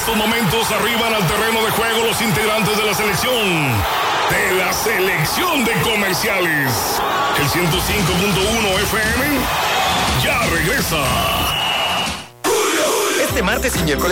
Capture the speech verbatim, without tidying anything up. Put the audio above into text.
estos momentos arriban al terreno de juego los integrantes de la selección. De la selección de comerciales. El ciento cinco punto uno F M ya regresa. Este martes y miércoles